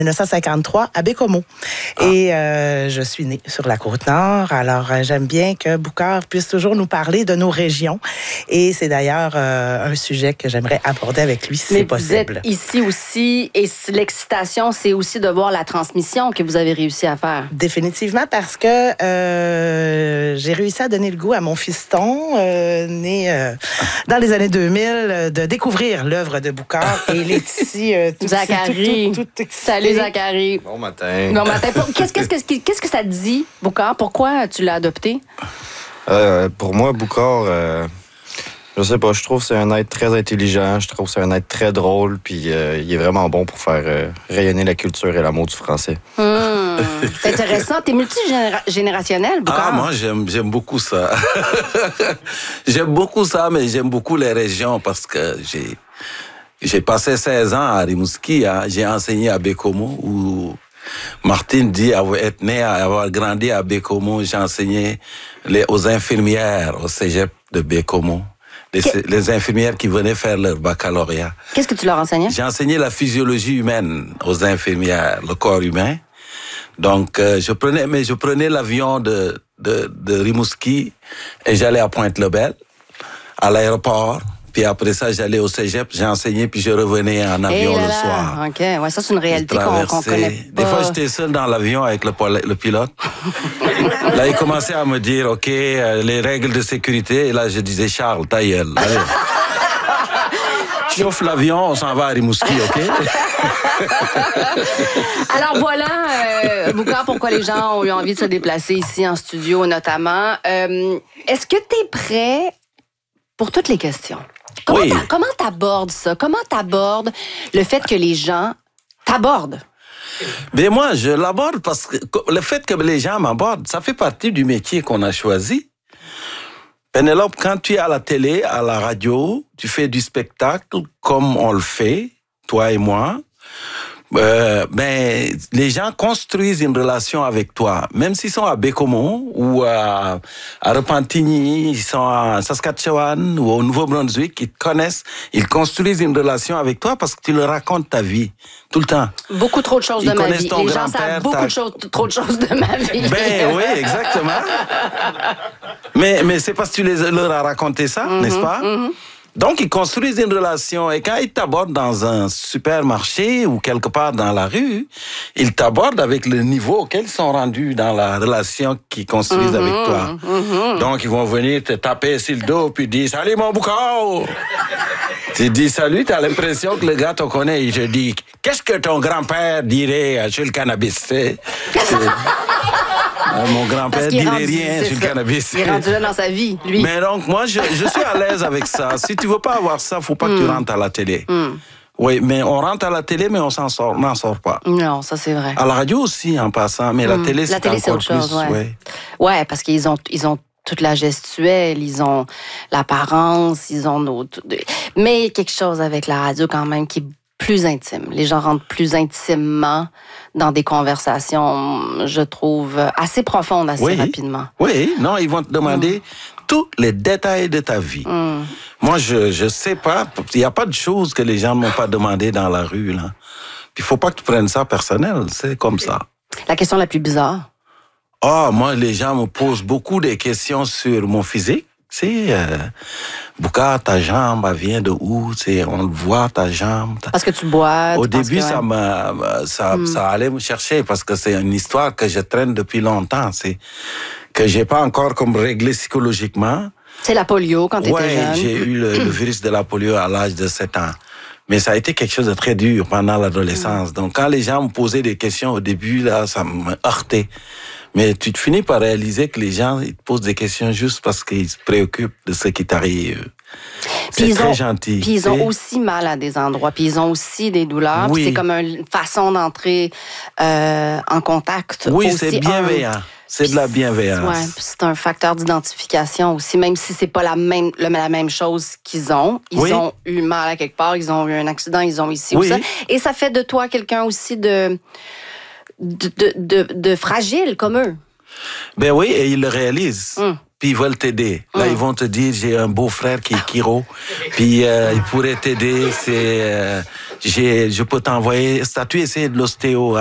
1953 à Bécomo. Et je suis née sur la Côte-Nord. Alors, j'aime bien que Boucard puisse toujours nous parler de nos régions. Et c'est d'ailleurs un sujet que j'aimerais aborder avec lui, si c'est possible. Vous êtes ici aussi, et l'excitation, c'est aussi de voir la transmission que vous avez réussi à faire. Définitivement, parce que j'ai réussi à donner le goût à mon fiston, né dans les années 2000, de découvrir l'œuvre de Boucard. Et il est ici Zachary. tout Salut Zachary. Bon matin. Bon matin. Qu'est-ce que ça te dit, Boucard? Pourquoi tu l'as adopté? Pour moi, Boucard, je sais pas, je trouve que c'est un être très intelligent, je trouve que c'est un être très drôle, puis il est vraiment bon pour faire rayonner la culture et l'amour du français. C'est intéressant. T'es multigénérationnel, Boucard? Ah, moi, j'aime beaucoup ça. J'aime beaucoup ça, mais j'aime beaucoup les régions parce que j'ai passé 16 ans à Rimouski. Hein. J'ai enseigné à Bécomo, où Martine dit être né, avoir grandi à Bécomo. J'ai enseigné aux infirmières au cégep de Bécomo. Les infirmières qui venaient faire leur baccalauréat. Qu'est-ce que tu leur enseignais? J'ai enseigné la physiologie humaine aux infirmières, le corps humain. Donc, je prenais l'avion de Rimouski et j'allais à Pointe-le-Bel, à l'aéroport. Puis après ça, j'allais au cégep, j'ai enseigné, puis je revenais en avion le soir. OK, ouais, ça, c'est une réalité qu'on connaît pas. Des fois, j'étais seul dans l'avion avec le pilote. Là, il commençait à me dire, OK, les règles de sécurité. Et là, je disais, Charles, ta gueule. Allez. Chauffe l'avion, on s'en va à Rimouski, OK? Alors voilà, Boucard, pourquoi les gens ont eu envie de se déplacer ici en studio, notamment. Est-ce que tu es prêt pour toutes les questions? Comment t'abordes ça? Comment t'abordes le fait que les gens t'abordent? Mais moi, je l'aborde parce que le fait que les gens m'abordent, ça fait partie du métier qu'on a choisi. Pénélope, quand tu es à la télé, à la radio, tu fais du spectacle comme on le fait, toi et moi. Les gens construisent une relation avec toi. Même s'ils sont à Bécomo ou à Repentigny, ils sont à Saskatchewan ou au Nouveau-Brunswick, ils te connaissent, ils construisent une relation avec toi parce que tu leur racontes ta vie, tout le temps. Beaucoup trop de choses de ma vie. Les gens savent trop de choses de ma vie. Ben oui, exactement. Mais c'est parce que tu leur as raconté ça, n'est-ce pas? Donc, ils construisent une relation. Et quand ils t'abordent dans un supermarché ou quelque part dans la rue, ils t'abordent avec le niveau auquel ils sont rendus dans la relation qu'ils construisent avec toi. Donc, ils vont venir te taper sur le dos puis dire « Salut, mon Boucard! » Tu dis « Salut », tu as l'impression que le gars te connaît. Il te dit « Qu'est-ce que ton grand-père dirait sur le cannabis? » Mon grand-père dirait rien sur le cannabis. Il est rendu là dans sa vie, lui. Mais donc, moi, je suis à l'aise avec ça. Si tu veux pas avoir ça, faut pas que tu rentres à la télé. Oui, mais on rentre à la télé, mais on n'en sort pas. Non, ça, c'est vrai. À la radio aussi, en passant, mais la télé, c'est encore autre chose, plus. Ouais, parce qu'ils ont toute la gestuelle, ils ont l'apparence, ils ont mais il y a quelque chose avec la radio quand même qui est plus intime. Les gens rentrent plus intimement dans des conversations, je trouve, assez profondes assez rapidement. Oui, non, ils vont te demander tous les détails de ta vie. Moi, je sais pas, il n'y a pas de choses que les gens ne m'ont pas demandé dans la rue, là. Puis il faut pas que tu prennes ça personnel, c'est comme ça. La question la plus bizarre? Moi, les gens me posent beaucoup de questions sur mon physique. Tu sais, Boucard, ta jambe, elle vient de où? Tu sais, on le voit, ta jambe. Parce que tu bois. Au début, ça allait me chercher parce que c'est une histoire que je traîne depuis longtemps. C'est que j'ai pas encore comme réglé psychologiquement. C'est la polio quand tu étais jeune. Oui, j'ai eu le virus de la polio à l'âge de 7 ans. Mais ça a été quelque chose de très dur pendant l'adolescence. Donc, quand les gens me posaient des questions au début, là, ça me heurtait. Mais tu te finis par réaliser que les gens ils te posent des questions juste parce qu'ils se préoccupent de ce qui t'arrive. C'est très gentil. Puis ils ont aussi mal à des endroits, puis ils ont aussi des douleurs. Oui. C'est comme une façon d'entrer en contact. Oui, aussi c'est bienveillant. C'est de la bienveillance. Ouais, c'est un facteur d'identification aussi, même si c'est pas la même chose qu'ils ont. Ils ont eu mal à quelque part, ils ont eu un accident, ils ont ici ou ça. Et ça fait de toi quelqu'un aussi de fragile comme eux. Ben oui, et ils le réalisent. puis ils veulent t'aider. Là, ils vont te dire, j'ai un beau-frère qui est chiro, puis il pourrait t'aider. Je peux t'envoyer, as-tu essayé de l'ostéo